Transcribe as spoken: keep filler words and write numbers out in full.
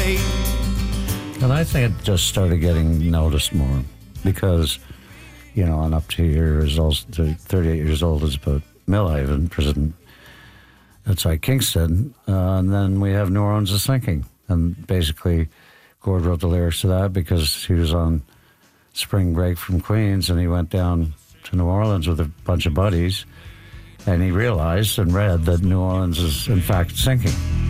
away. And I think it just started getting noticed more because, you know, and up to years old, to thirty-eight years old is about Millhaven prison outside Kingston. Uh, and then we have New Orleans is Sinking. And basically, Gord wrote the lyrics to that because he was on spring break from Queens and he went down to New Orleans with a bunch of buddies and he realized and read that New Orleans is in fact sinking.